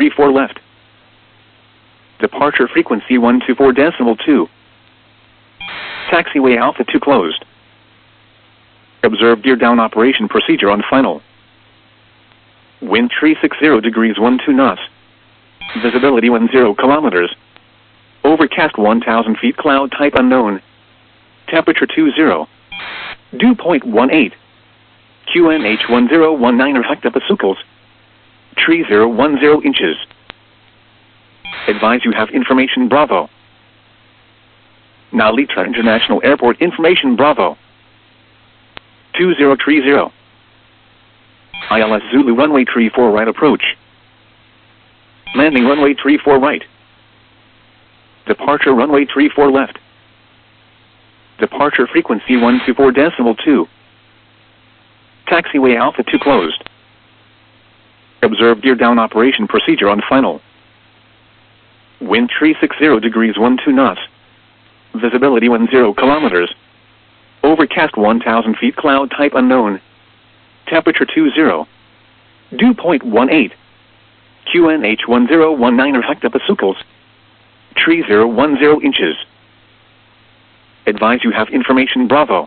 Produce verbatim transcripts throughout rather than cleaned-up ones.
three four left. Departure frequency one two four decimal two. Taxiway Alpha two closed. Observe gear down operation procedure on final. Wind three sixty degrees one two knots. Visibility one zero kilometers. Overcast one thousand feet, cloud type unknown. Temperature two zero. Dew point one eight. Q N H one zero one nine hectopascals. Tree zero one zero inches. Advise you have information Bravo. Now Litra International Airport information Bravo. two zero three zero. I L S Zulu runway three four right approach. Landing runway three four right. Departure runway three four left. Departure frequency one two four decimal two. Taxiway Alpha two closed. Observe gear down operation procedure on final. Wind three sixty degrees one two knots. Visibility one zero kilometers. Overcast one thousand feet, cloud type unknown. Temperature two zero. Dew point one eight. Q N H one zero one nine hectopascals. Tree zero one zero inches. Advise you have information Bravo.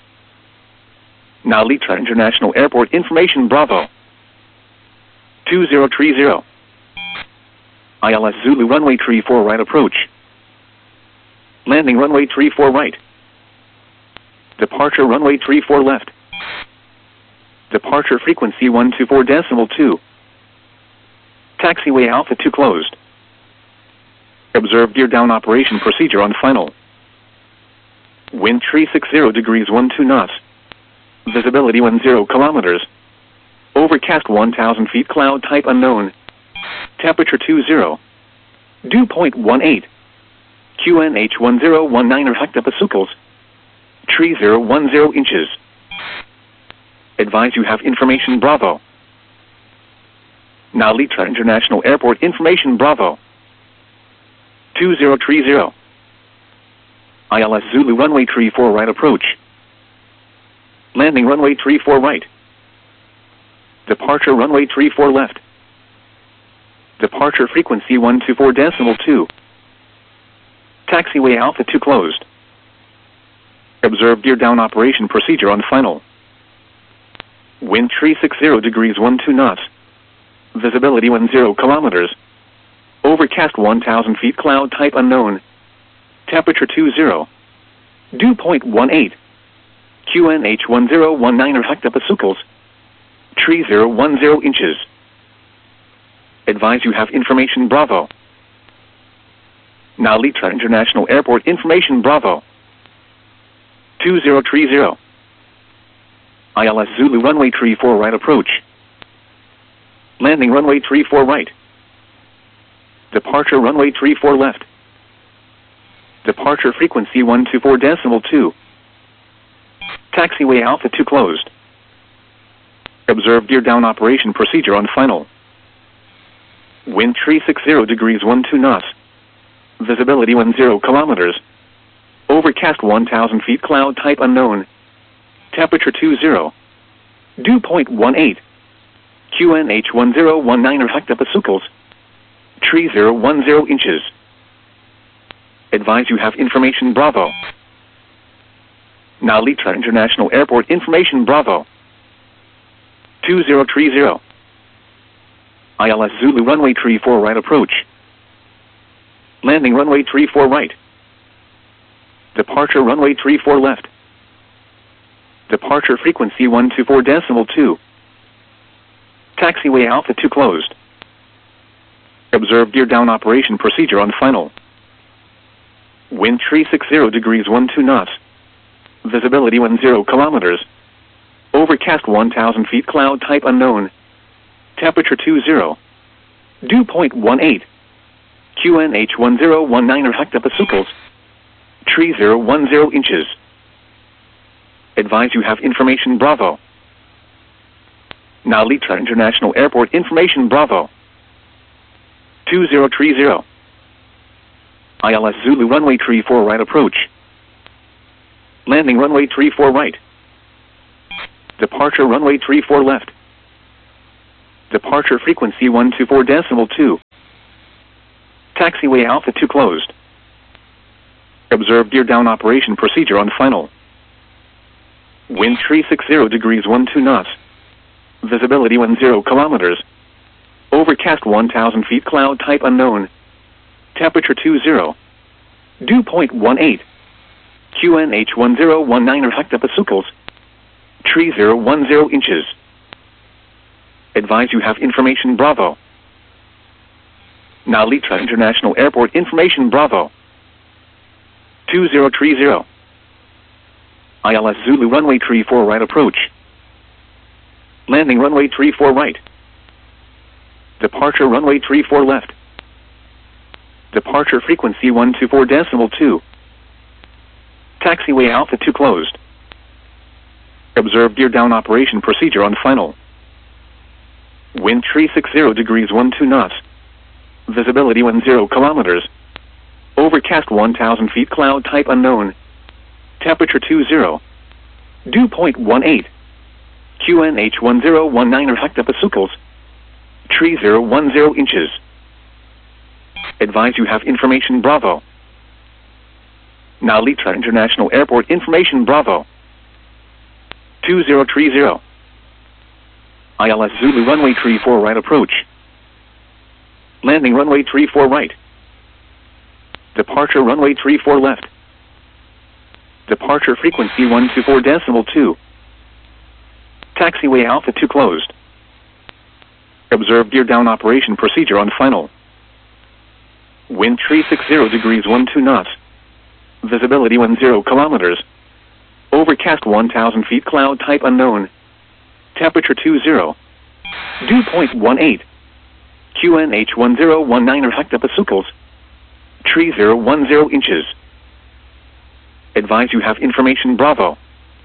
Now Litra International Airport information Bravo. two zero three zero. I L S Zulu runway three four right approach. Landing runway three four right. Departure runway three four left. Departure frequency one two four decimal two. Taxiway Alpha two closed. Observe gear down operation procedure on final. Wind three sixty degrees one two knots. Visibility one zero kilometers. Overcast one thousand feet, cloud type unknown. Temperature two zero. Dew point one eight. Q N H one zero one nine hectopascals. Tree zero one zero inches. Advise you have information Bravo. Now Litra International Airport information Bravo. two zero three zero. I L S Zulu runway three four right approach. Landing runway three four right. Departure runway three four left. Departure frequency one two four decimal two. Taxiway Alpha two closed. Observe gear down operation procedure on final. Wind three sixty degrees one two knots. Visibility one zero kilometers. Overcast one thousand feet, cloud type unknown. Temperature two zero. Dew point one eight. Q N H one zero one nine hectopascals. Tree zero one zero inches. Advise you have information Bravo. Now Litra International Airport information Bravo. two zero three zero. I L S Zulu runway three four right approach. Landing runway three four right. Departure runway three four left. Departure frequency one two four decimal two. Taxiway Alpha two closed. Observe gear down operation procedure on final. Wind three sixty degrees one two knots. Visibility one zero kilometers. Overcast one thousand feet, cloud type unknown. Temperature two zero. Dew point one eight. Q N H one zero one nine hectopascals. Tree zero one zero inches. Advise you have information Bravo. Now Litra International Airport information Bravo. two zero three zero. I L S Zulu runway three four right approach. Landing runway three four right. Departure runway three four left. Departure frequency one two four decimal two. Taxiway Alpha two closed. Observe gear down operation procedure on final. Wind three sixty degrees one two knots. Visibility one zero kilometers. Overcast one thousand feet, cloud type unknown. Temperature two zero. Dew point one eight. Q N H one zero one nine hectopascals. Tree zero one zero inches. Advise you have information Bravo. Now Litra International Airport information Bravo. two zero three zero. I L S Zulu runway three four right approach. Landing runway three four right. Departure runway three four left. Departure frequency one two four decimal two. Taxiway Alpha two closed. Observe gear down operation procedure on final. Wind three sixty degrees one two knots. Visibility one zero kilometers. Overcast one thousand feet, cloud type unknown. Temperature two zero. Dew point one eight. Q N H one zero one nine hectopascals. Tree zero one zero inches. Advise you have information Bravo. Now Litra International Airport information Bravo. two zero three zero. I L S Zulu runway three four right approach. Landing runway three four right. Departure runway three four left. Departure frequency one two four decimal two. Taxiway Alpha two closed. Observe gear down operation procedure on final. Wind three sixty degrees one two knots. Visibility one zero kilometers. Overcast one thousand feet, cloud type unknown. Temperature two zero. Dew point one eight. Q N H one zero one nine hectopascals. Tree zero one zero inches. Advise you have information Bravo. Now Litra International Airport information Bravo. two zero three zero. I L S Zulu runway three four right approach. Landing runway three four right. Departure runway three four left. Departure frequency one two four decimal two. Taxiway Alpha two closed. Observe gear down operation procedure on final. Wind three sixty degrees one two knots. Visibility one zero kilometers. Overcast one thousand feet, cloud type unknown. Temperature two zero. Dew point one eight. Q N H one zero one nine hectopascals. Tree zero one zero inches. Advise you have information Bravo.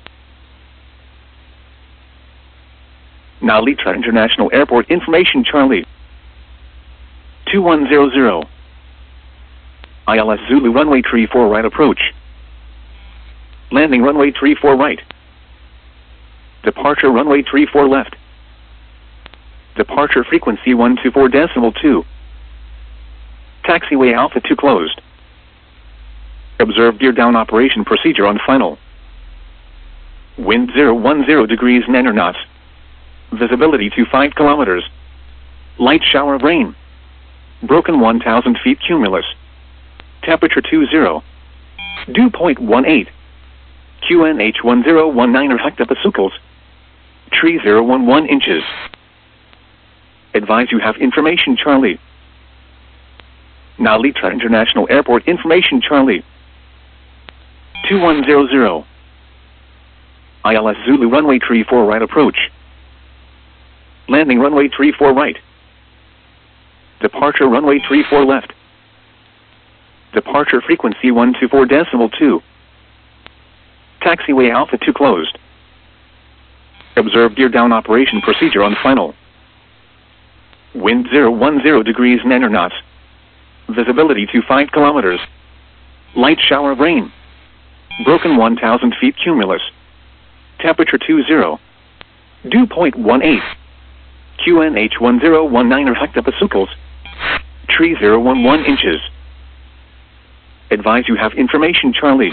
Now Litra International Airport information Charlie. two one zero zero. I L S Zulu runway three four right approach. Landing runway three four right. Departure runway three four left. Departure frequency one two four decimal two. Taxiway Alpha two closed. Observe gear down operation procedure on final. Wind zero one zero degrees nine knots. Visibility to five kilometers. Light shower of rain. Broken one thousand feet cumulus. Temperature two zero. Dew point one eight. Q N H one zero one nine hectopascals. Tree zero one one inches. Advise you have information Charlie. Now Litra International Airport information Charlie. two one zero zero. I L S Zulu runway three four right approach. Landing runway three four right. Departure runway three four left. Departure frequency one two four decimal two. Taxiway Alpha two closed. Observe gear down operation procedure on final. Wind zero one zero degrees nine knots. Visibility to five kilometers. Light shower of rain. Broken one thousand feet cumulus. Temperature two zero. Dew point one eight. Q N H one zero one nine hectopascals. Tree zero one one inches. Advise you have information Charlie.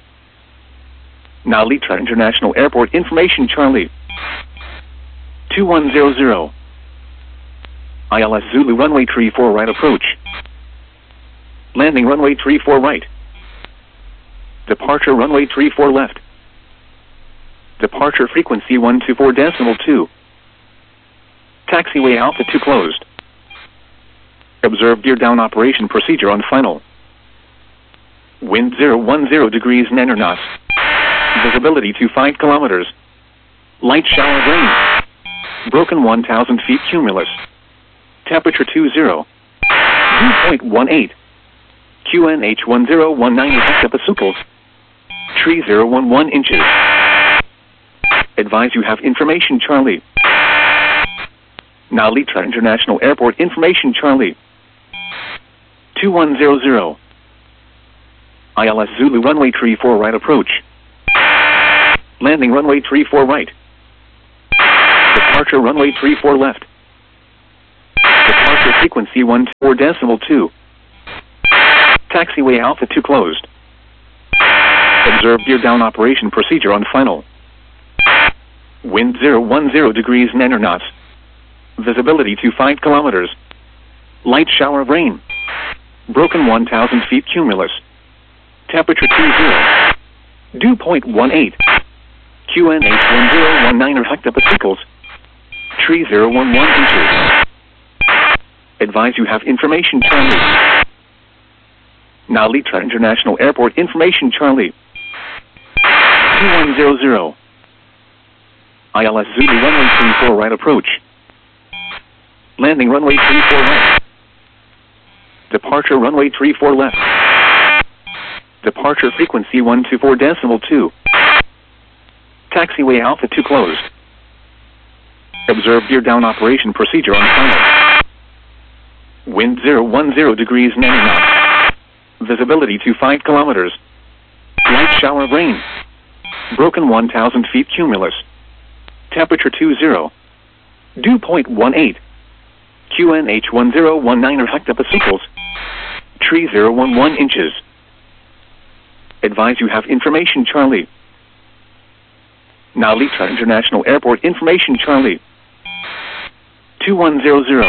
Now Litra International Airport information Charlie. two one zero zero. I L S Zulu runway three four right approach. Landing runway three four right. Departure runway three four left. Departure frequency one two four decimal two. Taxiway Alpha two closed. Observe gear down operation procedure on final. Wind zero one zero degrees nine knots. Visibility to five kilometers. Light shower of rain. Broken one thousand feet cumulus. Temperature two zero. Dew point one eight. Q N H one zero one nine hectopascals. Tree zero one one inches. Advise you have information Charlie. Now Litra International Airport information Charlie. two one zero zero. I L S Zulu runway three four right approach. Landing runway three four right. Departure runway three four left. Departure frequency one two four decimal two. Taxiway Alpha two closed. Observe gear down operation procedure on final. Wind zero one zero degrees nine knots. Visibility to five kilometers. Light shower of rain. Broken one thousand feet cumulus. Temperature two zero. Dew point one eight. Q N H one zero one nine hectopascals. Tree zero one one inches. Advise you have information Charlie. Now Litra International Airport information Charlie. two one zero zero. I L S Zulu runway three four right approach. Landing runway three four right. Departure runway three four left. Departure frequency one two four decimal two. Taxiway Alpha two closed. Observe gear down operation procedure on final. Wind zero one zero degrees nine knots. Visibility to five kilometers. Light shower of rain. Broken one thousand feet cumulus. Temperature two zero. Dew point one eight. Q N H one zero one nine hectopascals. Tree zero one one inches. Advise you have information Charlie. Now Litra International Airport information Charlie. two one zero zero.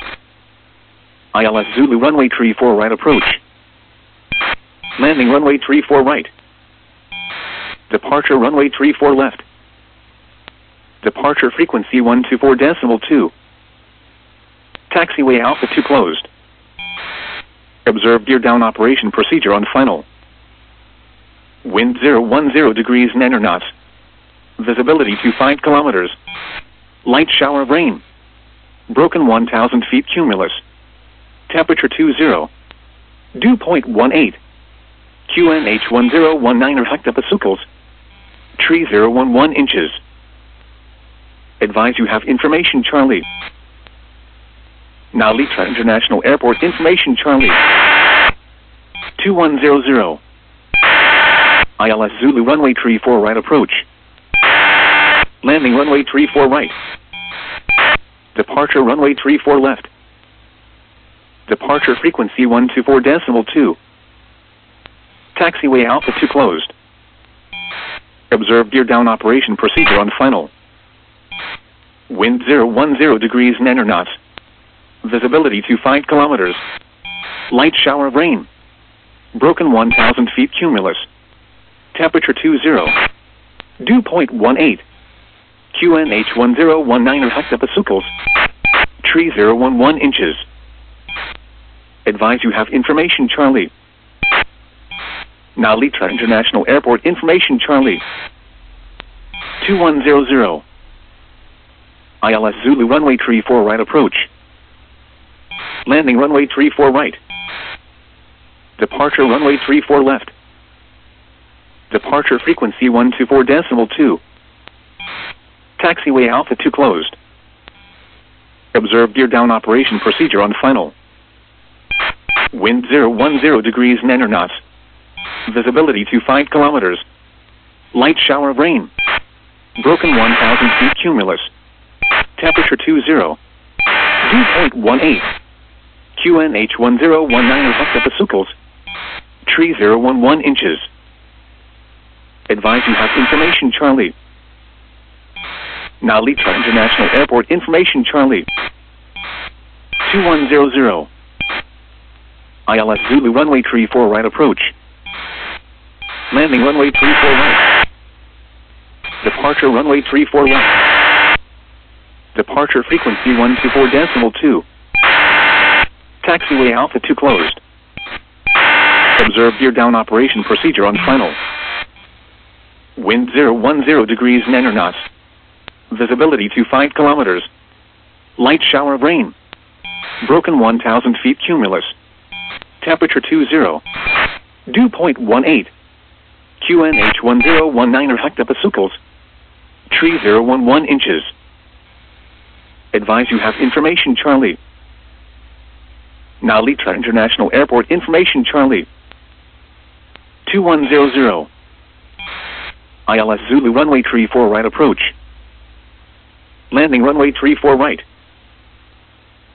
I L S Zulu runway three four right approach. Landing runway three four right. Departure runway three four left. Departure frequency one two four decimal two. Taxiway Alpha two closed. Observe gear down operation procedure on final. Wind zero one zero degrees nine knots. Visibility to five kilometers. Light shower of rain. Broken one thousand feet cumulus. Temperature two zero. Dew point one eight. Q N H one zero one nine hectopascals. Tree zero one one inches. Advise you have information Charlie. Now Litra International Airport information Charlie. two one zero zero. I L S Zulu runway three four right approach. Landing runway three four right. Departure runway three four left. Departure frequency one two four decimal two. Taxiway Alpha two closed. Observe gear down operation procedure on final. Wind zero one zero degrees nine knots. Visibility to five kilometers. Light shower of rain. Broken one thousand feet cumulus. Temperature two zero. Dew point one eight. Q N H one zero one nine hectopascals. Tree zero one one inches. Advise you have information Charlie. Now Litra International Airport information Charlie. two one zero zero. I L S Zulu runway three four right approach. Landing runway three four right. Departure runway three four left. Departure frequency one two four decimal two. Taxiway Alpha two closed. Observe gear down operation procedure on final. Wind zero one zero degrees nine knots. Visibility to five kilometers. Light shower of rain. Broken one thousand feet cumulus. Temperature two zero. Dew point one eight. Q N H one zero one nine hectopascals. Tree zero one one inches. Advise you have information Charlie. Now Litra International Airport information Charlie. two one zero zero. I L S Zulu runway three four right approach. Landing runway three four right. Departure runway three four left. Departure frequency one two four decimal two. Taxiway Alpha two closed. Observe gear down operation procedure on final. Wind zero one zero degrees nine knots. Visibility to five kilometers. Light shower of rain. Broken one thousand feet cumulus. Temperature two zero. Dew point one eight. Q N H one zero one nine hectopascals. Tree zero one one inches. Advise you have information Charlie. Now Litra International Airport information Charlie. two one zero zero. I L S Zulu runway three four right approach. Landing runway three four right.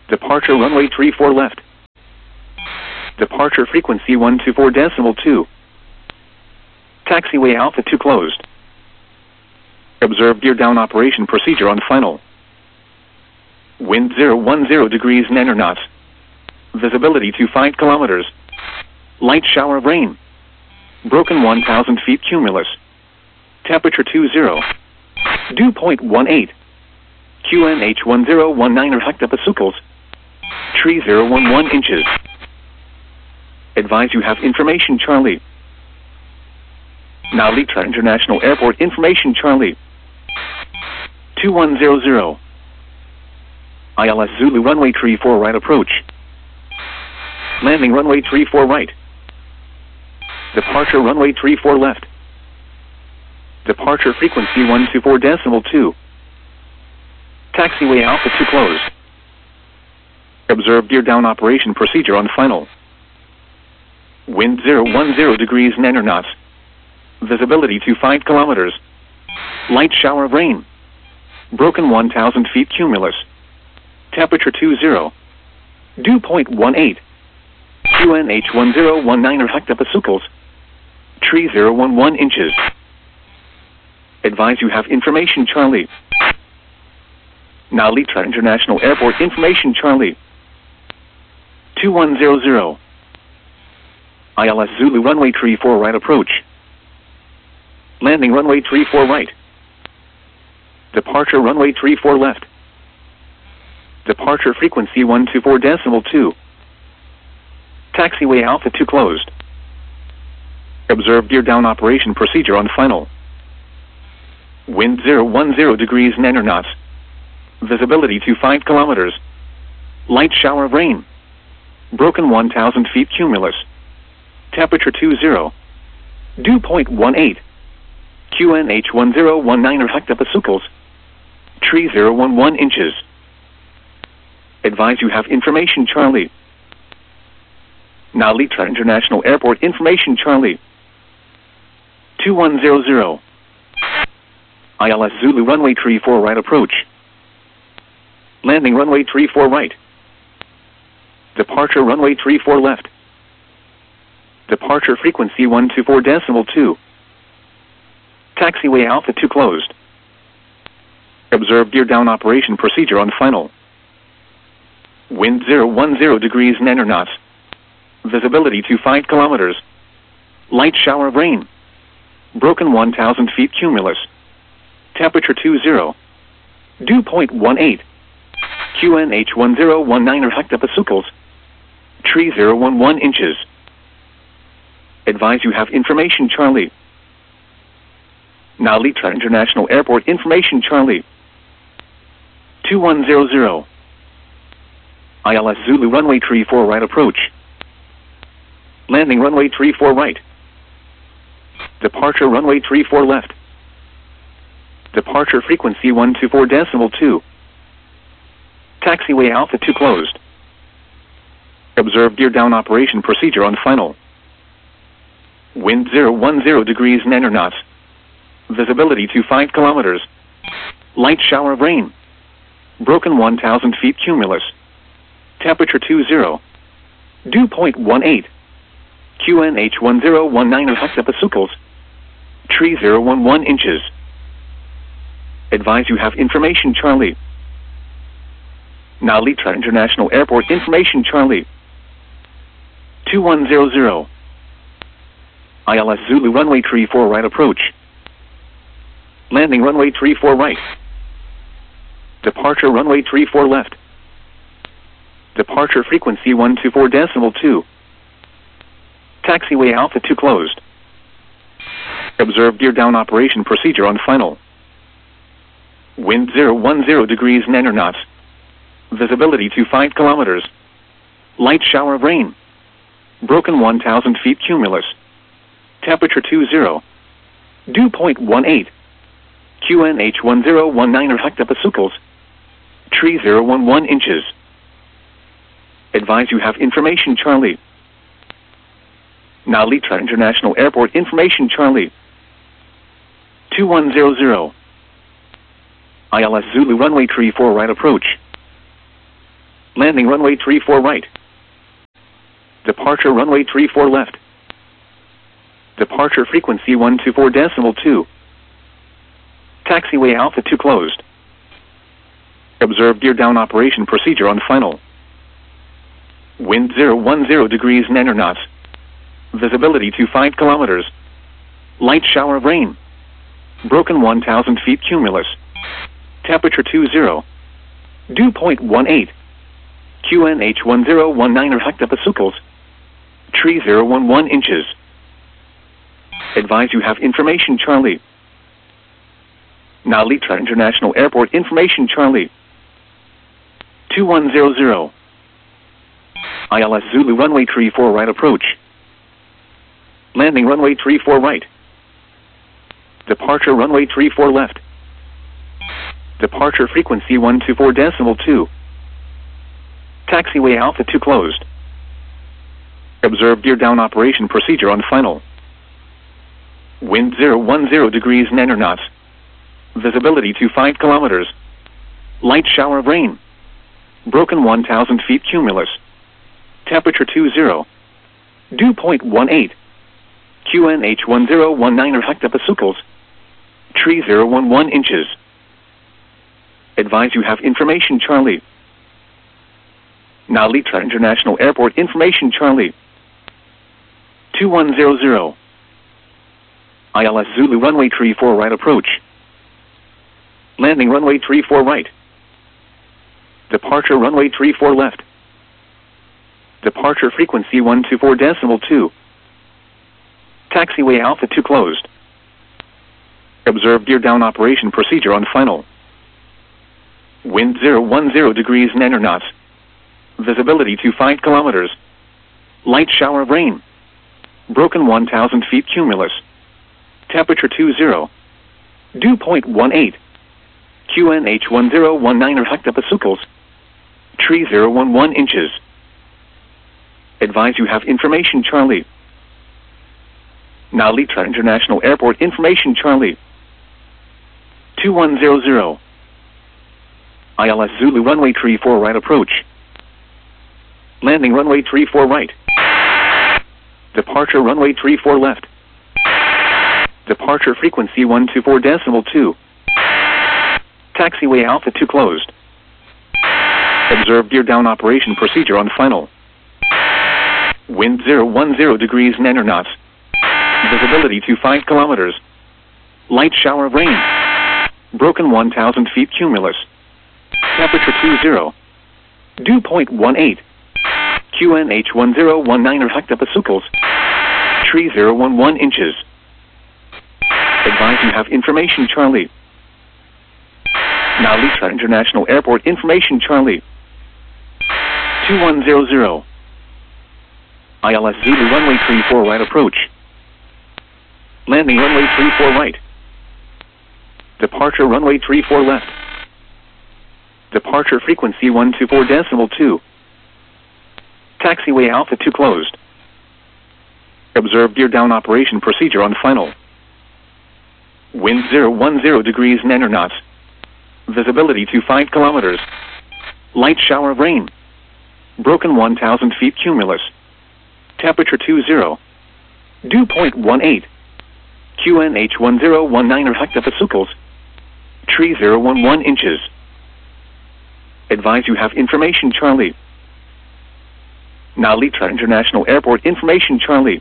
Departure runway three four left. Departure frequency one two four decimal two. Taxiway Alpha two closed. Observe gear down operation procedure on final. Wind zero one zero degrees nine knots. Visibility to five kilometers. Light shower of rain. Broken one thousand feet cumulus. Temperature two zero. Dew point one eight. Q N H one zero one nine hectopascals. Tree zero one one inches. Advise you have information Charlie. Now Litra International Airport information Charlie. two one zero zero. I L S Zulu runway three four right approach. Landing runway three four right. Departure runway three four left. Departure frequency one two four decimal two. Taxiway Alpha two closed. Observe gear down operation procedure on final. Wind zero one zero degrees nine knots. Visibility to five kilometers. Light shower of rain. Broken one thousand feet cumulus. Temperature two zero. Dew point one eight. Q N H one zero one nine hectopascals. Tree zero one one inches. Advise you have information Charlie. Now Litra International Airport information Charlie. two one zero zero. I L S Zulu runway three four right approach. Landing runway three four right. Departure runway three four left. Departure frequency one two four decimal two. Taxiway Alpha two closed. Observe gear down operation procedure on final. Wind zero one zero degrees nine knots. Visibility to five kilometers. Light shower of rain. Broken one thousand feet cumulus. Temperature two zero. Dew point one eight. Q N H one zero one nine hectopascals. Tree zero one one inches. Advise you have information Charlie. Now Litra International Airport information Charlie. two one zero zero. I L S Zulu runway three four right approach. Landing runway three four right. Departure runway three four left. Departure frequency one two four decimal two. Taxiway Alpha two closed. Observe gear down operation procedure on final. Wind zero one zero degrees nine knots. Visibility to five kilometers. Light shower of rain. Broken one thousand feet cumulus. Temperature two zero. Dew point one eight. Q N H one zero one nine hectopascals. Tree zero one one inches. Advise you have information Charlie. Now Litra International Airport information Charlie. two one zero zero. I L S Zulu runway three four right approach. Landing runway three four right. Departure runway three four left. Departure frequency one two four decimal two. Taxiway Alpha two closed. Observe gear down operation procedure on final. Wind zero one zero degrees nine knots. Visibility to five kilometers. Light shower of rain. Broken one thousand feet cumulus. Temperature two zero. Dew point one eight. Q N H one zero one nine hectopascals. Tree zero one one inches. Advise you have information Charlie. Now Litra International Airport information Charlie. two one zero zero. I L S Zulu runway three four right approach. Landing runway three four right. Departure runway three four left. Departure frequency one two four decimal two. Taxiway Alpha two closed. Observe gear down operation procedure on final. Wind zero one zero degrees nine knots. Visibility to five kilometers. Light shower of rain. Broken one thousand feet cumulus. Temperature two zero. Dew point one eight. Q N H one zero one nine hectopascals. Tree zero one one inches. Advise you have information Charlie. Now Litra International Airport information Charlie. two one zero zero. I L S Zulu runway three four right approach. Landing runway three four right. Departure runway three four left. Departure frequency one two four decimal two. Taxiway Alpha two closed. Observe gear down operation procedure on final. Wind zero one zero degrees nine knots. Visibility to five kilometers. Light shower of rain. Broken one thousand feet cumulus. Temperature two zero. Dew point one eight. Q N H one zero one nine hectopascals. Tree zero one one inches. Advise you have information Charlie. Now Litra International Airport information Charlie. two one zero zero. I L S Zulu runway three four right approach. Landing runway three four right. Departure runway three four left. Departure frequency one two four decimal two. Taxiway Alpha two closed. Observe gear down operation procedure on final. Wind zero one zero degrees nine knots. Visibility to five kilometers. Light shower of rain. Broken one thousand feet cumulus. Temperature two zero. Dew point one eight. Q N H one zero one nine hectopascals. Tree zero one one inches. Advise you have information Charlie. Now Litra International Airport information Charlie. two one zero zero. I L S Zulu runway three four right approach. Landing runway three four right. Departure runway three four left. Departure frequency one two four decimal two. Taxiway Alpha two closed. Observe gear down operation procedure on final. Wind zero one zero degrees nine knots. Visibility to five kilometers. Light shower of rain. Broken one thousand feet cumulus. Temperature two zero. Dew point one eight. Q N H one zero one nine hectopascals. Tree zero one one inches. Advise you have information Charlie. Now Litra International Airport information Charlie. two one zero zero. I L S Zulu runway three four right approach. Landing runway three four right. Departure runway three four left. Departure frequency one two four decimal two. Taxiway Alpha two closed. Observe gear down operation procedure on final. Wind zero one zero degrees nine knots. Visibility to five kilometers. Light shower of rain. Broken one thousand feet cumulus. Temperature two zero. Dew point one eight. Q N H one zero one nine hectopascals. Tree zero one one inches. Advise you have information Charlie. Now Litra International Airport information Charlie. two one zero zero. I L S Zulu runway three four right approach. Landing runway three four right. Departure runway three four left. Departure frequency one two four decimal two. Taxiway Alpha two closed. Observe gear down operation procedure on final. Wind zero one zero degrees nine knots. Visibility to five kilometers. Light shower of rain. Broken one thousand feet cumulus. Temperature two zero. Dew point one eight. Q N H one zero one nine hectopascals. Tree zero one one inches. Advise you have information Charlie. Now Litra International Airport information Charlie.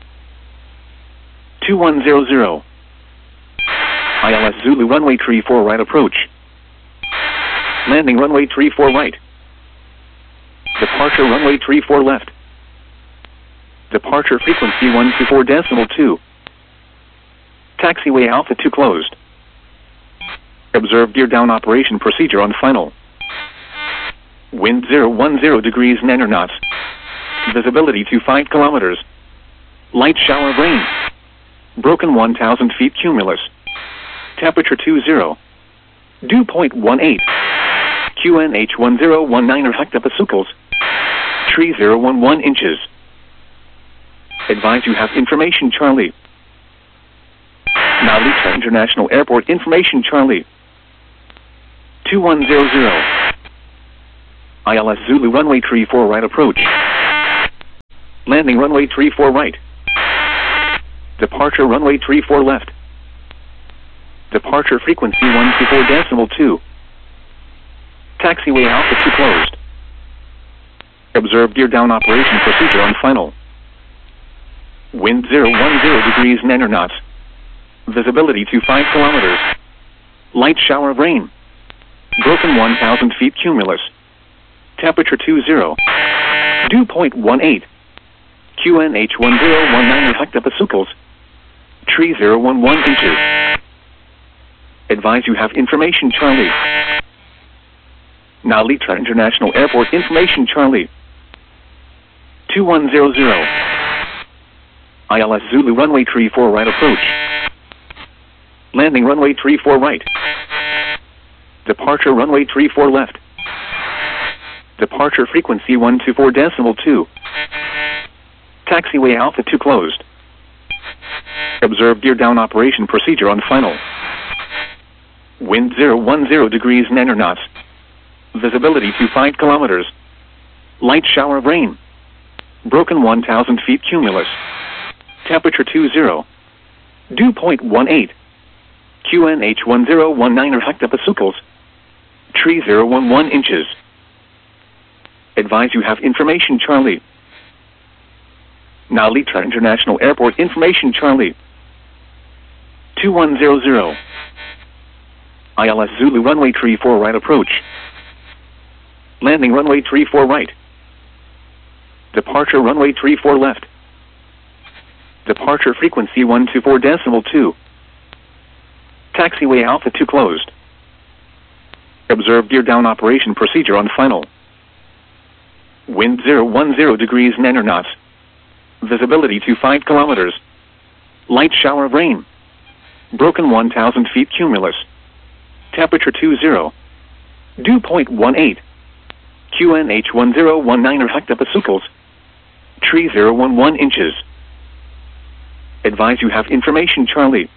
two one zero zero. I L S Zulu runway three four right approach. Landing runway three four right. Departure runway three four left. Departure frequency one two four decimal two. Taxiway Alpha two closed. Observe gear down operation procedure on final. Wind zero one zero degrees nine knots. Visibility to five kilometers. Light shower of rain. Broken one thousand feet cumulus. Temperature two zero. Dew point one eight. Q N H one zero one nine hectopascals. Tree zero one one inches. Advise you have information Charlie. Now Litra International Airport information Charlie. two one zero zero. I L S Zulu runway tree four right approach. Landing runway tree four right. Departure runway tree four left. Departure frequency one two four decimal two. Taxiway Alpha two closed. Observe gear down operation procedure on final. Wind zero one zero degrees nine knots. Visibility to five kilometers. Light shower of rain. Broken one thousand feet cumulus. Temperature two zero. Dew point one eight. Q N H one zero one nine hectopascals. Tree zero one one inches. Advise you have information Charlie. Now Litra International Airport information Charlie. two one zero zero. I L S Zulu runway tree four right approach. Landing runway tree four right. Departure runway tree four left. Departure frequency one two four decimal two. Taxiway Alpha two closed. Observe gear down operation procedure on final. Wind zero one zero degrees nine knots. Visibility to five kilometers. Light shower of rain. Broken one thousand feet cumulus. Temperature two zero. Dew point one eight. Q N H one zero one nine hectopascals. Tree zero one one inches. Advise you have information Charlie. Now Litra International Airport information Charlie. two one zero zero. I L S Zulu runway tree four right approach. Landing runway tree four right. Departure runway tree four left. Departure frequency one two four decimal two. Taxiway Alpha two closed. Observe gear down operation procedure on final. Wind zero one zero degrees nine knots. Visibility to five kilometers. Light shower of rain. Broken one thousand feet cumulus. Temperature two zero. Dew point one eight. Q N H one zero one nine hectopascals. Tree zero one one inches. Advise you have information Charlie.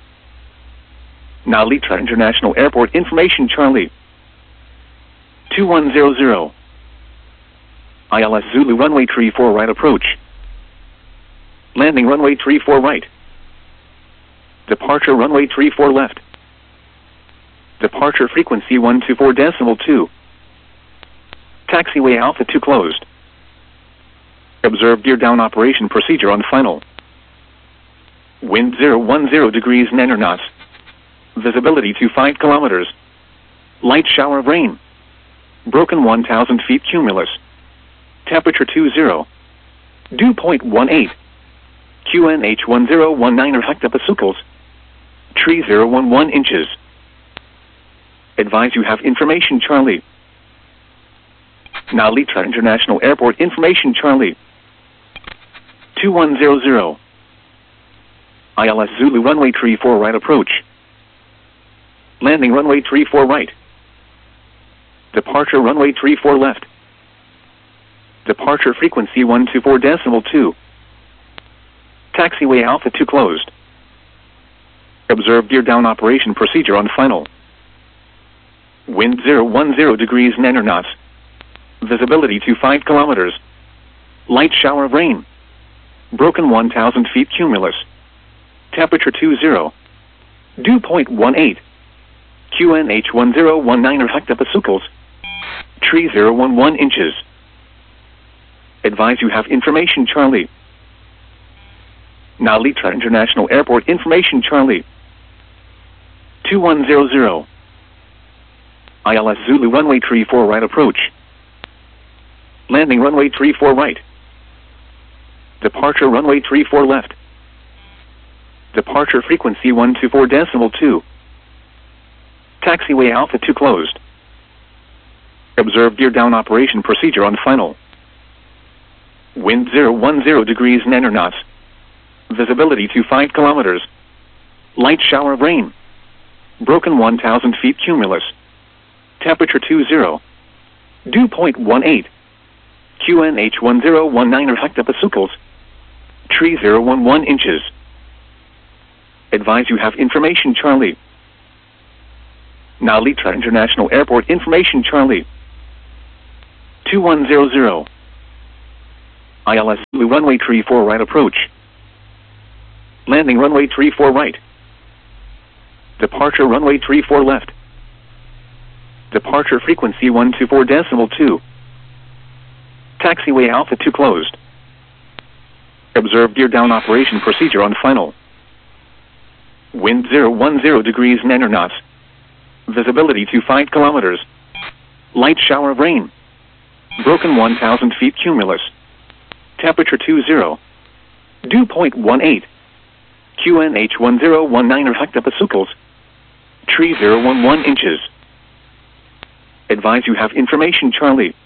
Now Litra International Airport information Charlie. two one zero zero. I L S Zulu runway tree four right approach. Landing runway tree four right. Departure runway tree four left. Departure frequency one two four decimal two. Taxiway Alpha two closed. Observe gear down operation procedure on final. Wind zero one zero degrees nine knots. Visibility to five kilometers. Light shower of rain. Broken one thousand feet cumulus. Temperature two zero. Dew point one eight. Q N H one zero one nine hectopascals. Tree zero one one inches. Advise you have information Charlie. Now Litra International Airport information Charlie. two one zero zero. I L S Zulu runway tree four right approach. Landing runway tree four right. Departure runway tree four left. Departure frequency one two four decimal two. Taxiway Alpha two closed. Observe gear down operation procedure on final. Wind zero one zero degrees nine knots. Visibility to five kilometers. Light shower of rain. Broken one thousand feet cumulus. Temperature two zero. Dew point one eight. Q N H one zero one nine hectopascals. Tree zero one one inches. Advise you have information Charlie. Now Litra International Airport information Charlie. two one zero zero. I L S Zulu runway tree four right approach. Landing runway tree four right. Departure runway tree four left. Departure frequency one two four decimal two. Taxiway Alpha two closed. Observe gear down operation procedure on final. Wind zero one zero degrees nine knots. Visibility to five kilometers. Light shower of rain. Broken one thousand feet cumulus. Temperature two zero. Dew point one eight. Q N H one zero one nine hectopascals. Tree zero one one inches. Advise you have information Charlie. Now Litra International Airport information Charlie. two one zero zero. I L S Zulu runway tree four right approach. Landing runway tree four right. Departure runway tree four left. Departure frequency one two four decimal two. Taxiway Alpha two closed. Observe gear down operation procedure on final. Wind zero one zero degrees nine knots. Visibility to five kilometers. Light shower of rain. Broken one thousand feet cumulus. Temperature two zero. Dew point one eight. Q N H one zero one nine hectopascals. Tree zero one one inches. Advise you have information Charlie.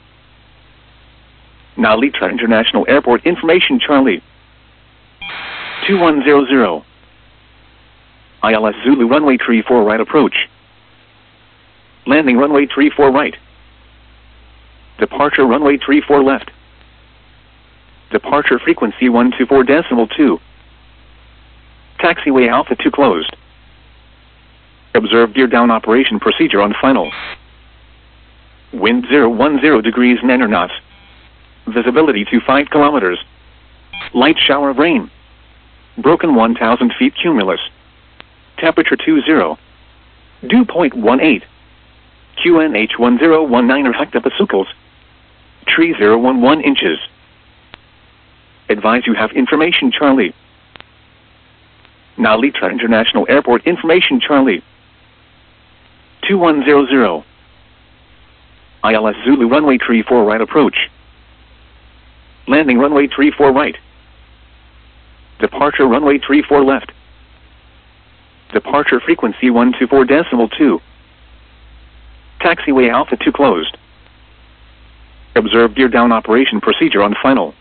Now Litra International Airport information Charlie. two one zero zero. I L S Zulu runway tree four right approach. Landing runway tree four right. Departure runway tree four left. Departure frequency one two four decimal two. Taxiway Alpha two closed. Observe gear down operation procedure on final. Wind zero one zero degrees nine knots. Visibility to five kilometers. Light shower of rain. Broken one thousand feet cumulus. Temperature two zero. Dew point one eight. Q N H one zero one nine hectopascals. Tree zero one one inches. Advise you have information Charlie. Now Litra International Airport information Charlie. two one zero zero. I L S Zulu runway tree four right approach. Landing runway tree four right. Departure runway tree four left. Departure frequency one two four decimal two. Taxiway Alpha two closed. Observe gear down operation procedure on final.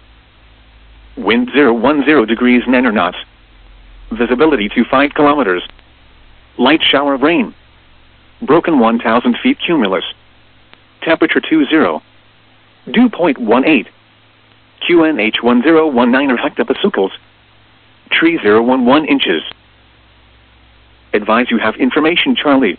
Wind zero one zero degrees nine knots. Visibility to five kilometers. Light shower of rain. Broken one thousand feet cumulus. Temperature two zero. Dew point one eight. Q N H one zero one nine hectopascals. Tree zero one one inches. Advise you have information Charlie.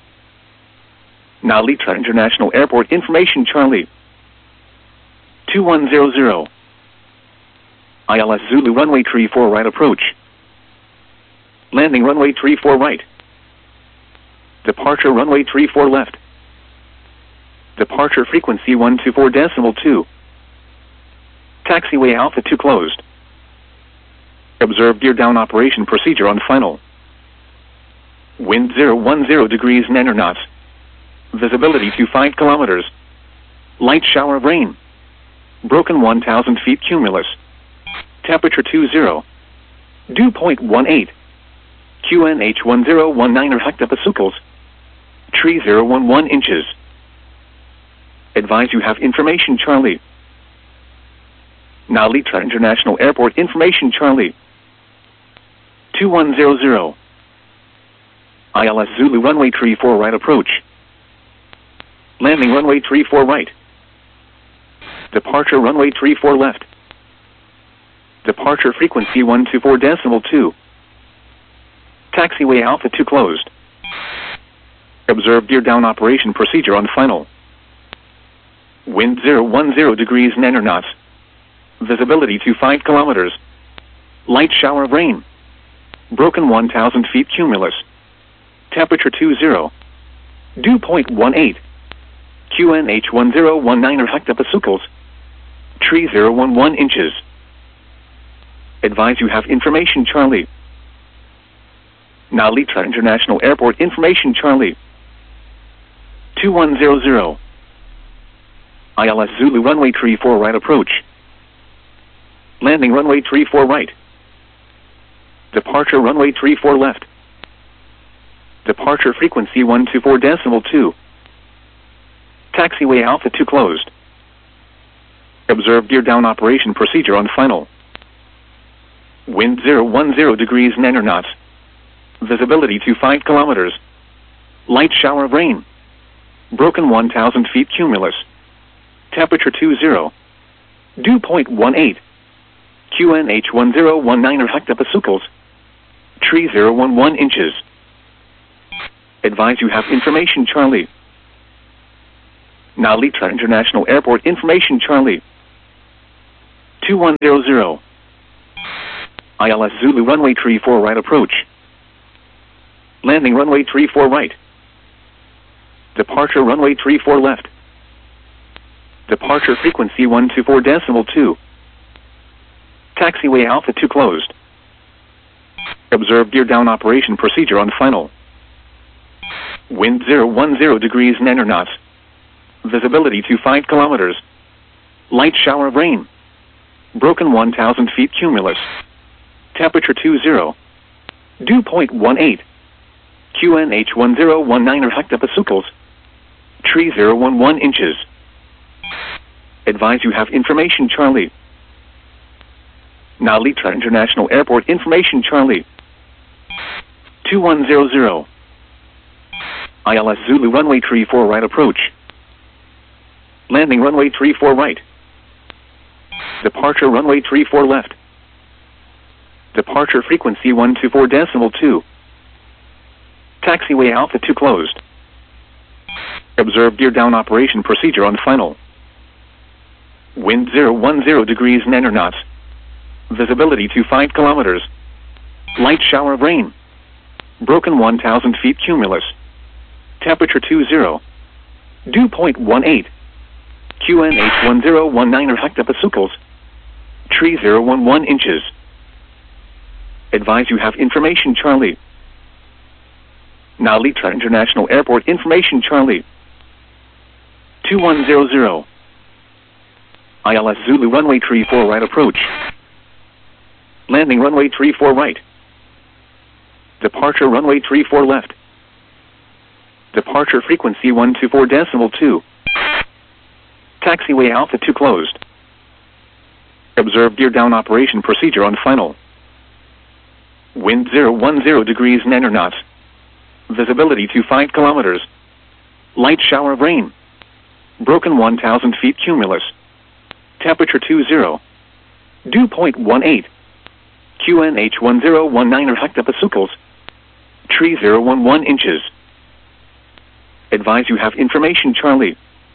Now Litra International Airport information Charlie. two one zero zero. I L S Zulu runway tree four right approach. Landing runway tree four right. Departure runway tree four left. Departure frequency one two four decimal two. Taxiway Alpha two closed. Observe gear down operation procedure on final. Wind zero one zero degrees nine knots. Visibility to five kilometers. Light shower of rain. Broken one thousand feet cumulus. Temperature two zero. Dew point one eight. Q N H one zero one nine hectopascals. Tree zero one one inches. Advise you have information Charlie. Now Litra International Airport information Charlie. two one zero zero. I L S Zulu runway tree four right approach. Landing runway tree four right. Departure runway tree four left. Departure frequency one two four decimal two. Taxiway Alpha two closed. Observe gear down operation procedure on final. Wind zero one zero degrees nine knots. Visibility to five kilometers. Light shower of rain. Broken one thousand feet cumulus. Temperature two zero. Dew point one eight. Q N H one zero one nine hectopascals. Tree zero one one inches. Advise you have information Charlie. Now Litra International Airport information Charlie. two one zero zero. I L S Zulu runway tree four right approach. Landing runway tree four right. Departure runway tree four left. Departure frequency one two four decimal two. Taxiway Alpha two closed. Observe gear down operation procedure on final. Wind zero one zero degrees nine knots. Visibility to five kilometers. Light shower of rain. Broken one thousand feet cumulus. Temperature two zero. Dew point one eight. Q N H one zero one nine hectopascals. Tree zero one one inches. Advise you have information Charlie. Now Litra International Airport information Charlie. two one zero zero. I L S Zulu runway three four right approach. Landing runway three four right. Departure runway three four left. Departure frequency one two four decimal two. Taxiway Alpha two closed. Observe gear down operation procedure on final. Wind zero one zero degrees nine knots. Visibility to five kilometers. Light shower of rain. Broken one thousand feet cumulus. Temperature two zero. Dew point one eight. Q N H one zero one nine hectopascals. Tree zero one one inches. Advise you have information Charlie. Now Litra International Airport information Charlie. two one zero zero. I L S Zulu runway three four right approach. Landing runway three four right. Departure runway three four left. Departure frequency one two four decimal two. Taxiway Alpha two closed. Observe gear down operation procedure on final. Wind zero one zero degrees nine knots. Visibility to five kilometers. Light shower of rain. Broken one thousand feet cumulus. Temperature two zero. Dew point one eight. Q N H one zero one nine hectopascals. Tree zero one one inches. Advise you have information Charlie. Now Litra International Airport information Charlie. two one zero zero. I L S Zulu runway three four right approach. Landing runway three four right. Departure runway three four left. Departure frequency one two four decimal two. Taxiway Alpha two closed. Observe gear down operation procedure on final. Wind zero one zero degrees nine knots. Visibility to five kilometers. Light shower of rain. Broken one thousand feet cumulus. Temperature two zero. Dew point one eight. Q N H one zero one nine hectopascals. Tree zero one one inches. Advise you have information Charlie.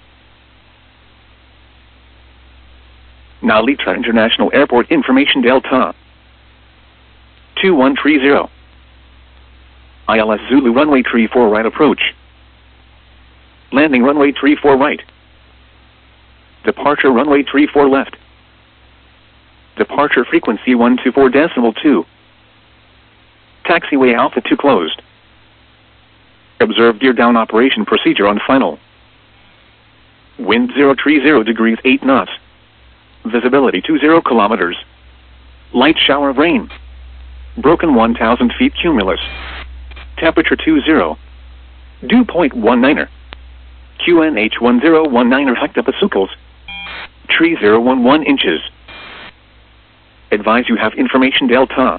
Now Litra International Airport information Delta. two one three zero. I L S Zulu runway three four right approach. Landing runway three four right. Departure runway three four left. Departure frequency one two four decimal two. Taxiway Alpha two closed. Observe gear down operation procedure on final. Wind zero three zero degrees eight knots. Visibility two zero kilometers. Light shower of rain. Broken one thousand feet cumulus. Temperature two zero. Dew point one nine. Q N H one zero one nine hectopascals. Tree zero one one inches. Advise you have information Delta.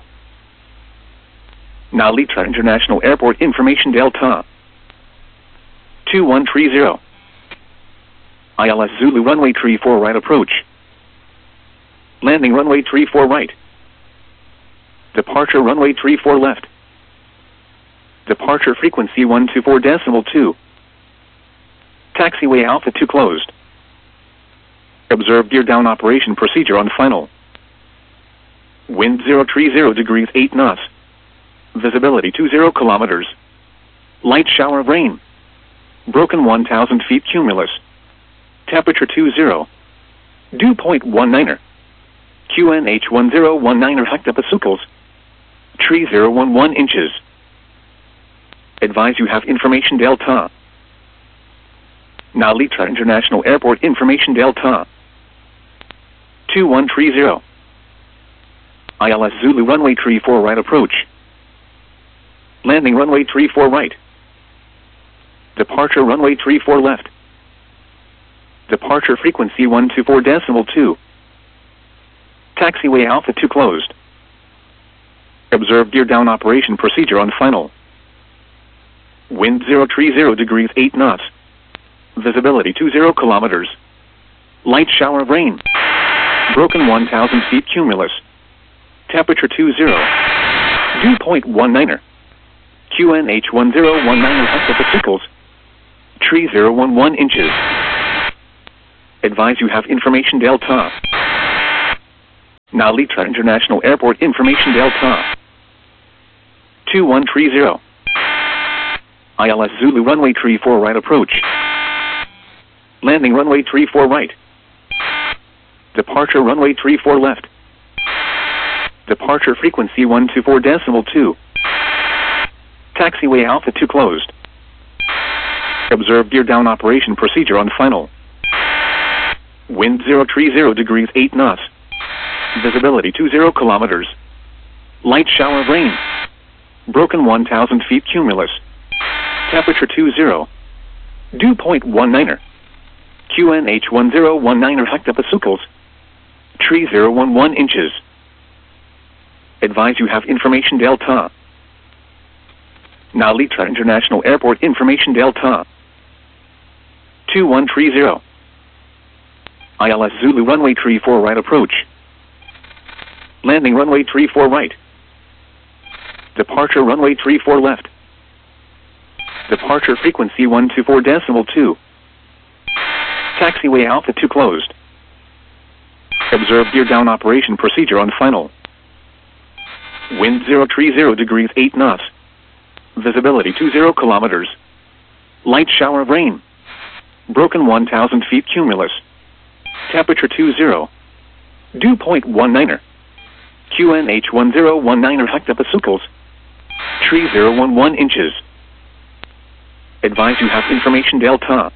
Now Litra International Airport information Delta. two one three zero. I L S Zulu runway three four right approach. Landing runway three four right. Departure runway three four left. Departure frequency one two four decimal two. Taxiway Alpha two closed. Observe gear down operation procedure on final. Wind zero three zero degrees eight knots. Visibility two zero kilometers. Light shower of rain. Broken one thousand feet cumulus. Temperature two zero. Dew point one nine. Q N H one zero one nine hectopascals. Tree zero one one inches. Advise you have information Delta. Now Litra International Airport information Delta. two one three zero. I L S Zulu runway three four right approach. Landing runway three four right. Departure runway three four left. Departure frequency one two four decimal two. Taxiway Alpha two closed. Observe gear down operation procedure on final. Wind zero three zero degrees eight knots. Visibility two zero kilometers. Light shower of rain. Broken one thousand feet cumulus. Temperature two zero. Dew point one nine. Q N H one zero one nine hectopascals. Tree zero one one inches. Advise you have information Delta. Narita International Airport information Delta. two one three zero. I L S Zulu runway three four right approach. Landing runway three four right. Departure runway three four left. Departure frequency one two four decimal two. Taxiway Alpha two closed. Observe gear down operation procedure on final. Wind zero three zero degrees eight knots. Visibility two zero kilometers. Light shower of rain. Broken one thousand feet cumulus. Temperature two zero. Dew point one niner. Q N H one zero one niner hectopascals. Tree zero one one inches. Advise you have information Delta. Narita International Airport information Delta. two one three zero. I L S Zulu runway three four right approach. Landing runway three four right. Departure runway three four left. Departure frequency one two four decimal two. Taxiway Alpha two closed. Observe gear down operation procedure on final. Wind zero three zero degrees eight knots. Visibility two zero kilometers. Light shower of rain. Broken one thousand feet cumulus. Temperature two zero. Dew point one niner. Q N H one zero one niner hectopascals. Tree zero one one inches. Advise you have information Delta.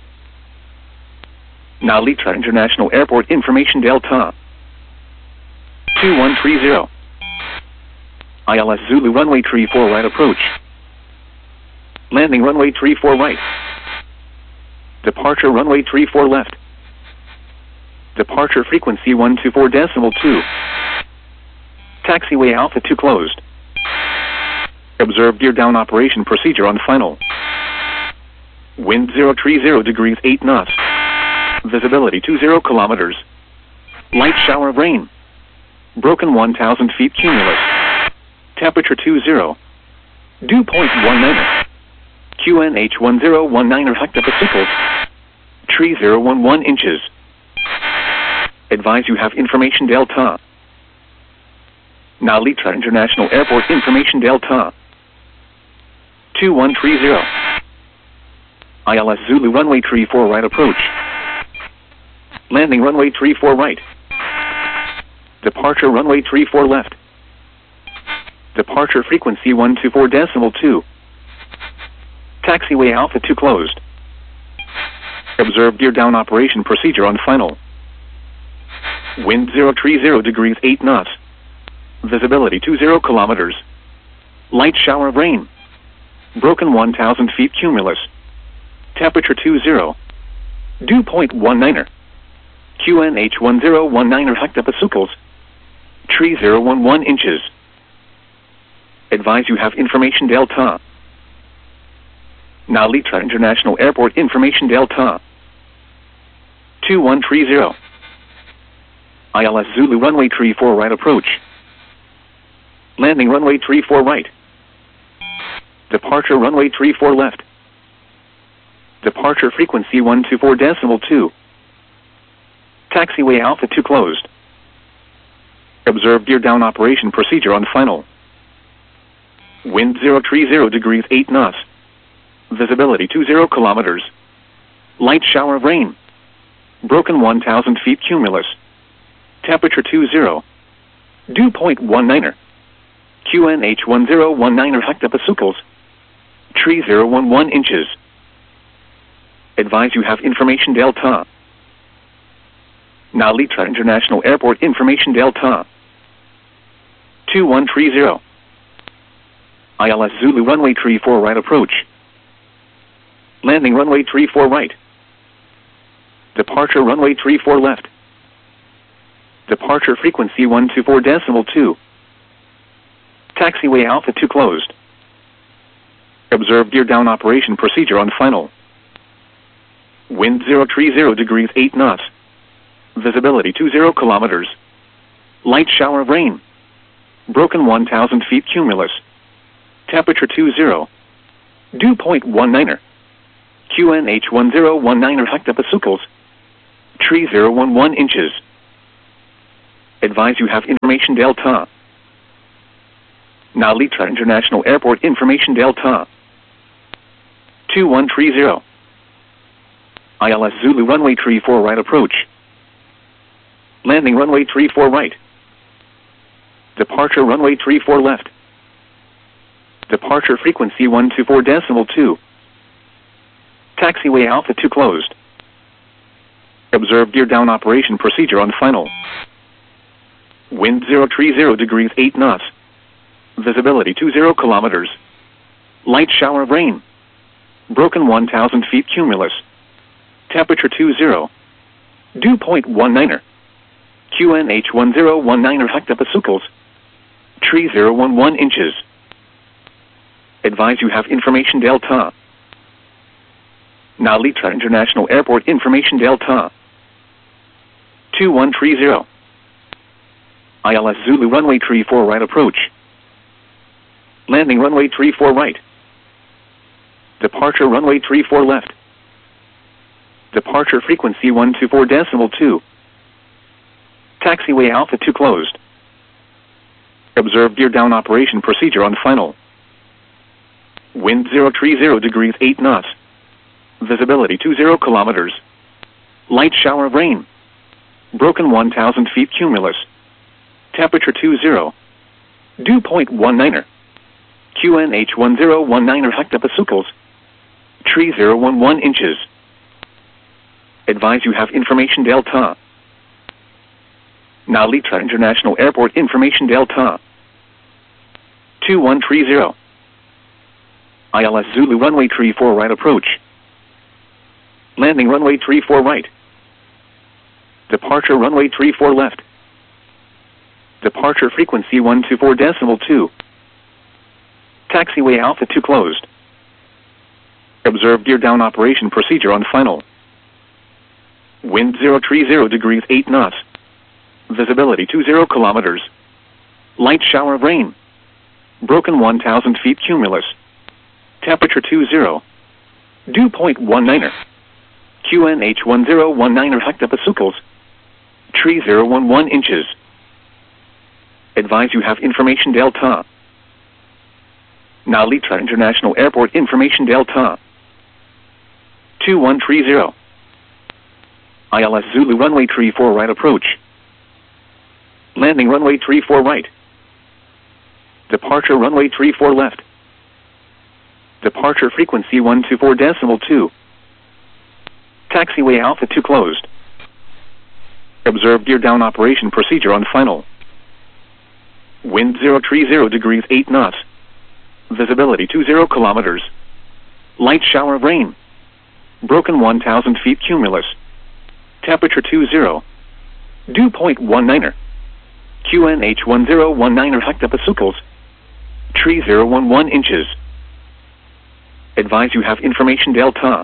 Narita International Airport information Delta. two one three zero. I L S Zulu runway three four right approach. Landing runway three four right. Departure runway three four left. Departure frequency one two four decimal two. Taxiway Alpha two closed. Observe gear down operation procedure on final. Wind zero three zero degrees eight knots. Visibility two zero kilometers. Light shower of rain. Broken one thousand feet cumulus. Temperature two zero. Dew point one niner. Q N H one zero one niner hectopascals. Tree zero one one inches. Advise you have information Delta. Narita International Airport information Delta. two one three zero. I L S Zulu runway three four right approach. Landing runway three four right. Departure runway three four left. Departure frequency one two four decimal two. Taxiway Alpha two closed. Observe gear down operation procedure on final. Wind zero three zero degrees eight knots. Visibility two zero kilometers. Light shower of rain. Broken one thousand feet cumulus. Temperature two zero. Dew point one niner. Q N H one zero one niner hectopascals. Tree zero one one inches. Advise you have information Delta. Narita International Airport information Delta. two one three zero. I L S Zulu runway three four right approach. Landing runway three four right. Departure runway three four left. Departure frequency one two four decimal two. Taxiway Alpha two closed. Observe gear down operation procedure on final. Wind zero three zero degrees eight knots. Visibility two zero kilometers. Light shower of rain. Broken one thousand feet cumulus. Temperature two zero. Dew point one niner. Q N H one zero one niner hectopascals. Tree zero one one inches. Advise you have information Delta. Narita International Airport information Delta. two one three zero. I L S Zulu runway three four right approach. Landing runway three four right. Departure runway three four left. Departure frequency one two four decimal two. Taxiway Alpha two closed. Observe gear down operation procedure on final. Wind zero three zero degrees eight knots. Visibility two zero kilometers. Light shower of rain. Broken one thousand feet cumulus. Temperature two zero. Dew point one niner. Q N H one zero one niner hectopascals. Tree zero one one inches. Advise you have information Delta. Narita International Airport information Delta. two one three zero. I L S Zulu runway three four right approach. Landing runway three four right. Departure runway three four left. Departure frequency one two four decimal two. Taxiway Alpha two closed. Observe gear down operation procedure on final. Wind zero three zero degrees eight knots. Visibility two zero kilometers. Light shower of rain. Broken one thousand feet cumulus. Temperature two zero. Dew point one niner. Q N H one zero one niner hectopascals. Tree zero one one inches. Advise you have information Delta. Narita International Airport information Delta. two one three zero. I L S Zulu runway three four right approach. Landing runway three four right. Departure runway three four left. Departure frequency one two four decimal two. Taxiway Alpha two closed. Observe gear down operation procedure on final. Wind zero three zero degrees eight knots. Visibility two zero kilometers. Light shower of rain. Broken one thousand feet cumulus. Temperature two zero. Dew point one niner. Q N H one zero one niner hectopascals. Tree zero one one inches. Advise you have information Delta. Narita International Airport information Delta. two one three zero. I L S Zulu runway three four right approach. Landing runway three four right. Departure runway three four left. Departure frequency one two four decimal two. Taxiway Alpha two closed. Observe gear down operation procedure on final. Wind zero three zero degrees eight knots. Visibility two zero kilometers. Light shower of rain. Broken one thousand feet cumulus. Temperature two zero. Dew point one niner. Q N H one zero one niner hectopascals. Tree zero one one inches. Advise you have information Delta. Narita International Airport information Delta. two one three zero. I L S Zulu runway three four right approach. Landing runway three four right. Departure runway three four left. Departure frequency one two four decimal two. Taxiway Alpha two closed. Observe gear down operation procedure on final. Wind zero three zero degrees eight knots. Visibility two zero kilometers. Light shower of rain. Broken one thousand feet cumulus. Temperature two zero. Dew point one niner. Q N H one zero one niner hectopascals. Tree zero one one inches. Advise you have information Delta.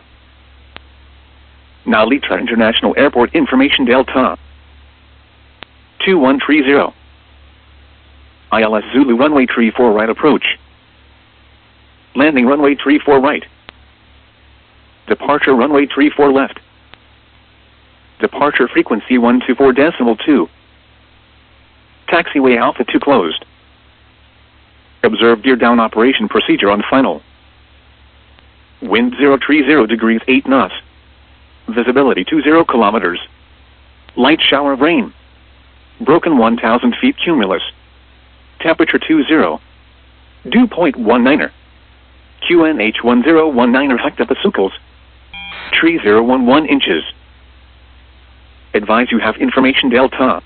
Narita International Airport information Delta. two one three zero. I L S Zulu runway three four right approach. Landing runway three four right. Departure runway three four left. Departure frequency one two four decimal two. Taxiway Alpha two closed. Observe gear down operation procedure on final. Wind zero three zero degrees eight knots. Visibility two zero kilometers. Light shower of rain. Broken one thousand feet cumulus. Temperature two zero. Dew point one niner. Q N H one zero one niner hectopascals. Tree zero one one inches. Advise you have information Delta.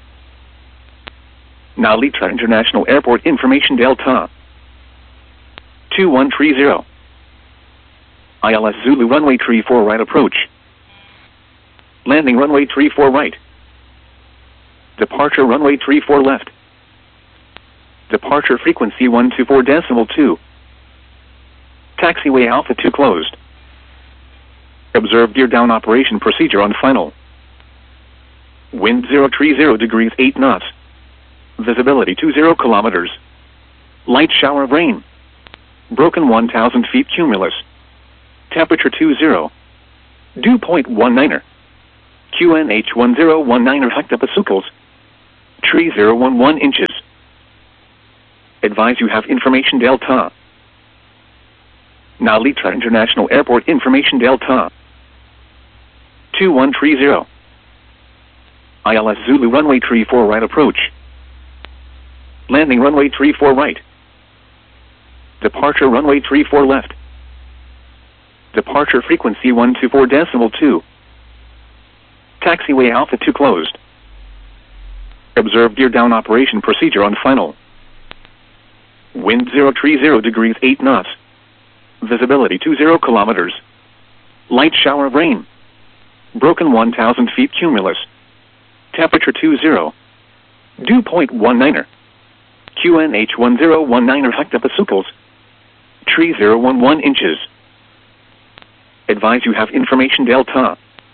Narita International Airport information Delta. two one three zero. I L S Zulu runway three four right approach. Landing runway three four right. Departure runway three four left. Departure frequency one two four decimal two. Taxiway Alpha two closed. Observe gear down operation procedure on final. Wind zero three zero degrees eight knots. Visibility two zero kilometers. Light shower of rain. Broken one thousand feet cumulus. Temperature two zero. Dew point one niner. Q N H one zero one nine hectopascals. Tree zero one one inches. Advise you have information Delta. Nalita International Airport information Delta. two one three zero. I L S Zulu runway three four right approach. Landing runway three four right. Departure runway three four left. Departure frequency one two four decimal two. Taxiway Alpha two closed. Observe gear down operation procedure on final. Wind zero three zero degrees eight knots. Visibility two zero kilometers. Light shower of rain. Broken one thousand feet cumulus. Temperature two zero. Dew point one niner. Q N H one zero one nine hectopascals. Tree zero one one inches. Advise you have information Delta.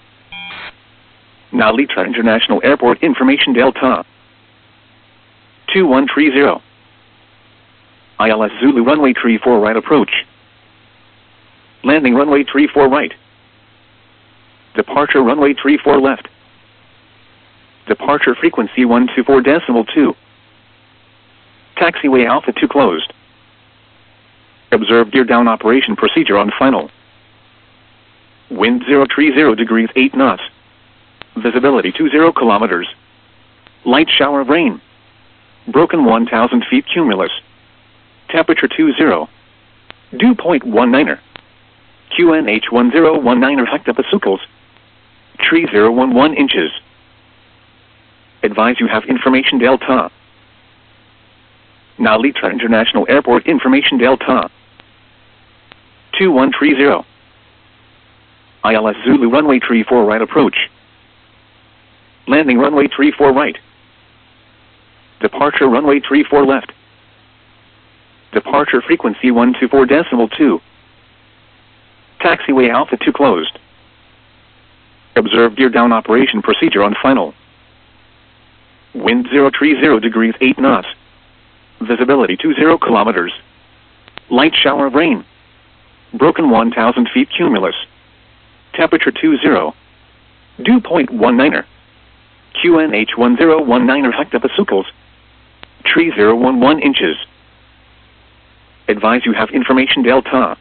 Nalita International Airport information Delta. two one three zero. I L S Zulu runway three four right approach. Landing runway three four right. Departure runway three four left. Departure frequency one two four decimal two. Taxiway Alpha two closed. Observe gear down operation procedure on final. Wind zero three zero degrees eight knots. Visibility two zero kilometers. Light shower of rain. Broken one thousand feet cumulus. Temperature two zero. Dew point one niner. Q N H one zero one nine hectopascals. Tree zero one one inches. Advise you have information Delta. Nalita International Airport information Delta. two one three zero. I L S Zulu runway three four right approach. Landing runway three four right. Departure runway three four left. Departure frequency one two four decimal two. Taxiway Alpha two closed. Observe gear down operation procedure on final. Wind zero three zero degrees eight knots. Visibility two zero kilometers. Light shower of rain. Broken one thousand feet cumulus. Temperature two zero. Dew point one niner. Q N H one zero one nine hectopascals. Tree zero one one inches. Advise you have information Delta.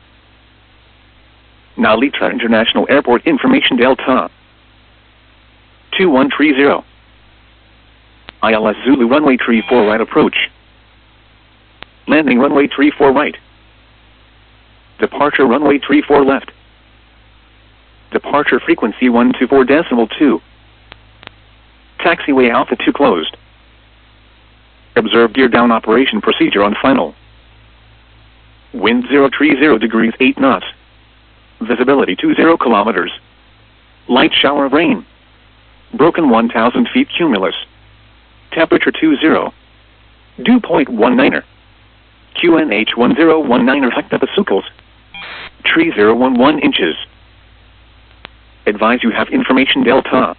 Nalita International Airport information Delta. two one three zero. I L S Zulu runway three four right approach. Landing runway three four right. Departure runway three four left. Departure frequency one two four decimal two. Taxiway Alpha two closed. Observe gear down operation procedure on final. Wind zero three zero degrees eight knots. Visibility two zero kilometers. Light shower of rain. Broken one thousand feet cumulus. Temperature two zero. Dew point one niner. Q N H one zero one nine hectopascals. Tree zero one one inches. Advise you have information Delta.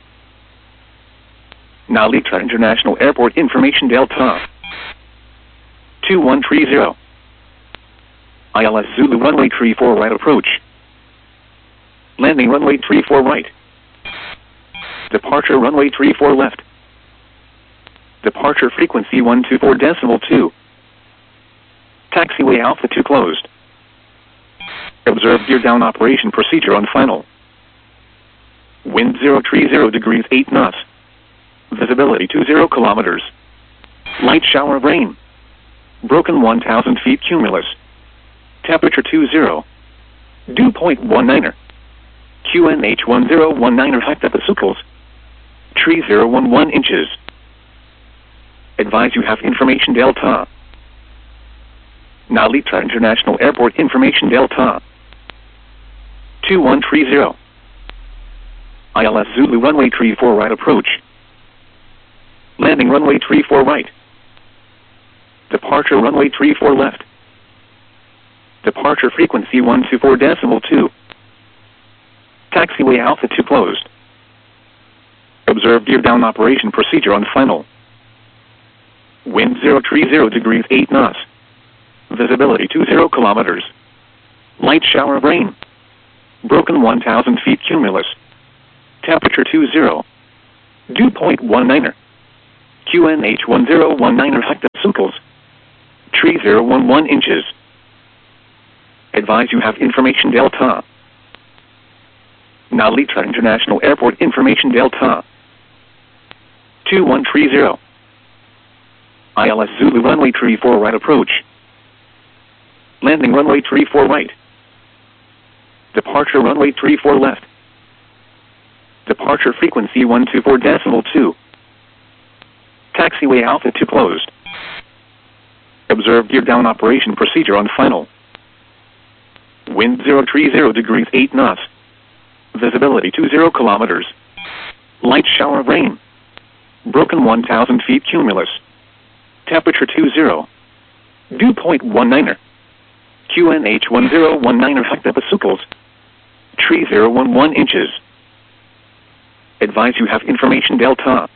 Nalita International Airport information Delta. two one three zero. I L S Zulu runway three four right approach. Landing runway three four right. Departure runway three four left. Departure frequency one two four decimal two. Taxiway Alpha two closed. Observe gear down operation procedure on final. Wind zero three zero degrees eight knots. Visibility two zero kilometers. Light shower of rain. Broken one thousand feet cumulus. Temperature two zero. Dew point one niner. Q N H one zero one nine hectopascals. Tree zero one one inches. Advise you have information Delta. Nalita International Airport information Delta. two one three zero. I L S Zulu runway three four right approach. Landing runway three four right. Departure runway three four left. Departure frequency one two four decimal two. Taxiway Alpha two closed. Observe gear down operation procedure on final. Wind zero three zero degrees eight knots. Visibility two zero kilometers. Light shower of rain. Broken one thousand feet cumulus. Temperature two zero. Dew point one niner. Q N H one zero one niner hectopascals. Tree zero one one inches. Advise you have information Delta. Narita International Airport information Delta. two one three zero. I L S Zulu runway three four right approach. Landing runway three four right. Departure runway three four left. Departure frequency one two four decimal two. Taxiway Alpha two closed. Observe gear down operation procedure on final. Wind zero three zero degrees eight knots. Visibility two zero kilometers. Light shower of rain. Broken one thousand feet cumulus. Temperature two zero. Dew point one niner. Q N H one zero one niner hectopascals. Tree zero one one inches. Advise you have information Delta.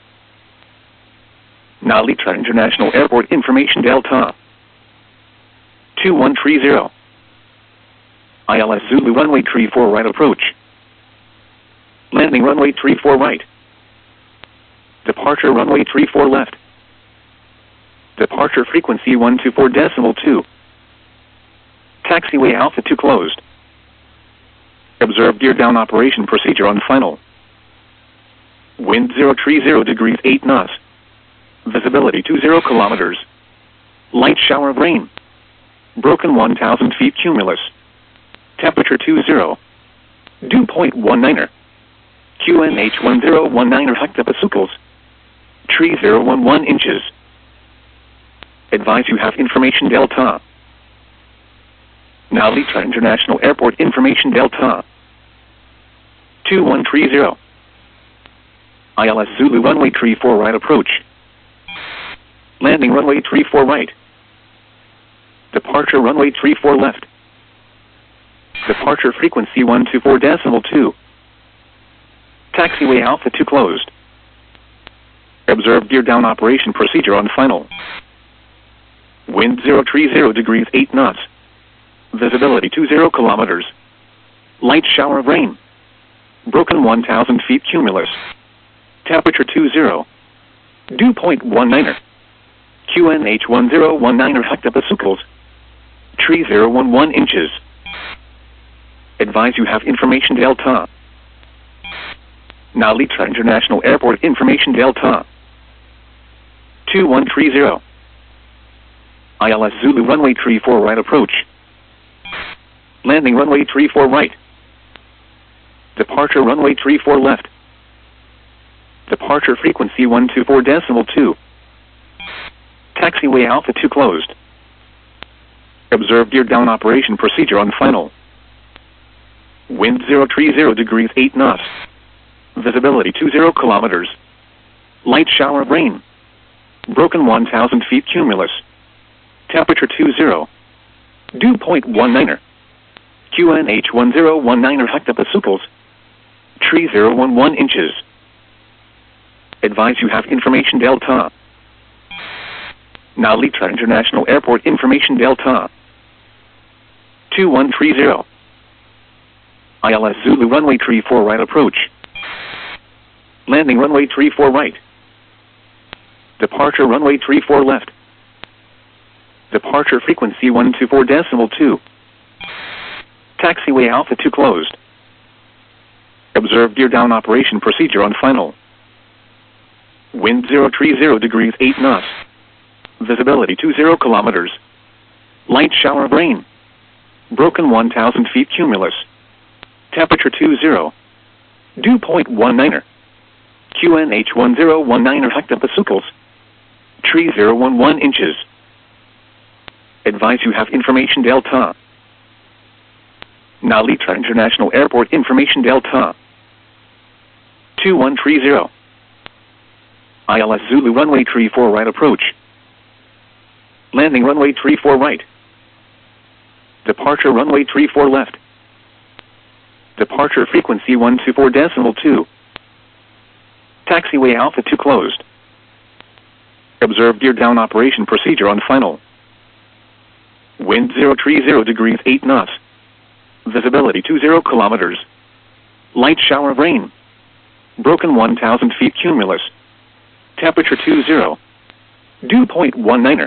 Narita International Airport information Delta. two one three zero. I L S Zulu runway three four right approach. Landing runway three four right. Departure runway three four left. Departure frequency one two four decimal two. Taxiway Alpha two closed. Observe gear down operation procedure on final. Wind zero three zero degrees eight knots. Visibility two zero kilometers. Light shower of rain. Broken one thousand feet cumulus. Temperature two zero. Dew point one niner. Q N H one zero one niner hectopascals. Tree zero one one inches. Advise you have information Delta. Narita International Airport information Delta. two one three zero. I L S Zulu runway three four right approach. Landing runway three four right. Departure runway three four left. Departure frequency one two four decimal two. Taxiway Alpha two closed. Observe gear down operation procedure on final. Wind zero three zero degrees eight knots. Visibility two zero kilometers. Light shower of rain. Broken one thousand feet cumulus. Temperature two zero. Dew point one niner. Q N H one zero one niner hectopascals. Tree zero one one inches. Advise you have information Delta. Narita International Airport information Delta. two one three zero. I L S Zulu runway three four right approach. Landing runway three four right. Departure runway three four left. Departure frequency one two four decimal two. Taxiway Alpha two closed. Observe gear down operation procedure on final. Wind zero three zero degrees eight knots. Visibility two zero kilometers. Light shower of rain. Broken one thousand feet cumulus. Temperature two zero. Dew point one niner. Q N H one zero one niner hectopascals. Tree zero one one inches. Advise you have information Delta. Narita International Airport information Delta. two one three zero. I L S Zulu runway three four right approach. Landing runway three four right. Departure runway three four left. Departure frequency one two four decimal two. Taxiway Alpha two closed. Observe gear down operation procedure on final. Wind zero three zero degrees eight knots. Visibility two zero kilometers. Light shower of rain. Broken one thousand feet cumulus. Temperature two zero. Dew point one niner. Q N H one zero one niner hectopascals. Tree zero one one inches. Advise you have information Delta. Narita International Airport information Delta. two one three zero. I L S Zulu runway three four right approach. Landing runway three four right. Departure runway three four left. Departure frequency one two four decimal two. Taxiway Alpha two closed. Observe gear down operation procedure on final. Wind zero three zero degrees eight knots. Visibility two zero kilometers. Light shower of rain. Broken one thousand feet cumulus. Temperature two zero. Dew point one niner.